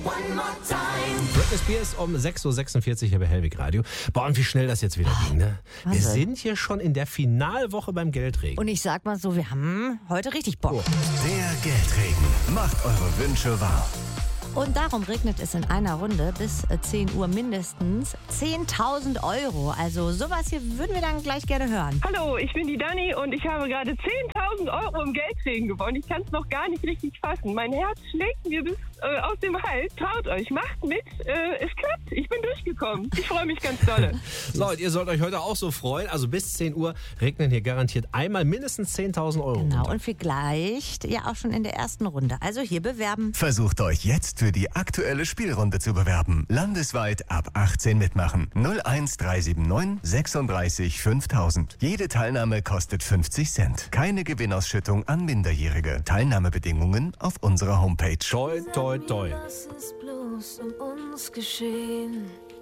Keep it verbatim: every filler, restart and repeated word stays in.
Britney Spears um sechs Uhr sechsundvierzig hier bei Hellwig Radio. Boah, und wie schnell das jetzt wieder ging, ne? Wir Also. sind hier schon in der Finalwoche beim Geldregen. Und ich sag mal so, wir haben heute richtig Bock. Oh. Der Geldregen macht eure Wünsche wahr. Und darum regnet es in einer Runde bis zehn Uhr mindestens zehntausend Euro. Also sowas hier würden wir dann gleich gerne hören. Hallo, ich bin die Dani und ich habe gerade zehntausend Euro im Geldregen gewonnen. Ich kann es noch gar nicht richtig fassen. Mein Herz schlägt mir bis äh, aus dem Hals. Traut euch, macht mit. Äh, es klappt. Ich bin durchgekommen. Ich freue mich ganz dolle. So, und ihr sollt euch heute auch so freuen. Also bis zehn Uhr regnen hier garantiert einmal mindestens zehntausend Euro. Genau, runter. und vielleicht ja auch schon in der ersten Runde. Also hier bewerben. Versucht euch jetzt für die aktuelle Spielrunde zu bewerben. Landesweit ab achtzehn mitmachen. null eins drei sieben neun sechsunddreißig fünftausend. Jede Teilnahme kostet fünfzig Cent. Keine Gewinnausschüttung an Minderjährige. Teilnahmebedingungen auf unserer Homepage. Toi, toi, toi. Lass es bloß um uns geschehen.